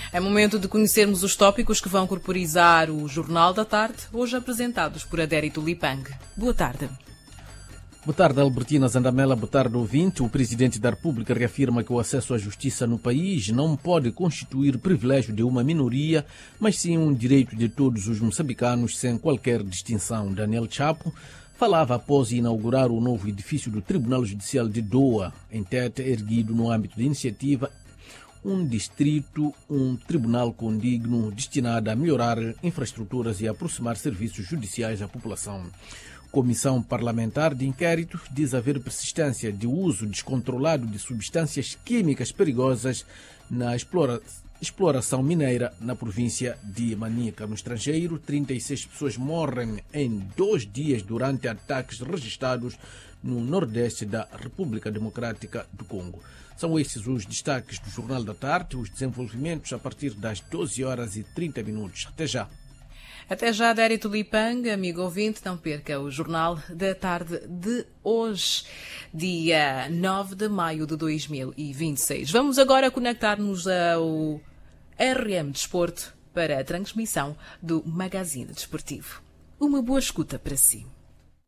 É momento de conhecermos os tópicos que vão corporizar o Jornal da Tarde, hoje apresentados por Adérito Lipang. Boa tarde. Boa tarde, Albertina Zandamela. Boa tarde, ouvinte. O Presidente da República reafirma que o acesso à justiça no país não pode constituir privilégio de uma minoria, mas sim um direito de todos os moçambicanos, sem qualquer distinção. Daniel Chapo falava após inaugurar o novo edifício do Tribunal Judicial de Doa, em Tete, erguido no âmbito da iniciativa Um Distrito, um Tribunal Condigno, destinado a melhorar infraestruturas e aproximar serviços judiciais à população. Comissão Parlamentar de Inquérito diz haver persistência de uso descontrolado de substâncias químicas perigosas na exploração mineira na província de Manica. No estrangeiro, 36 pessoas morrem em 2 dias durante ataques registrados no nordeste da República Democrática do Congo. São esses os destaques do Jornal da Tarde, os desenvolvimentos a partir das 12h30. Até já. Até já, Adérito Lipang, amigo ouvinte, não perca o Jornal da Tarde de hoje, dia 9 de maio de 2026. Vamos agora conectar-nos ao RM Desporto para a transmissão do Magazine Desportivo. Uma boa escuta para si.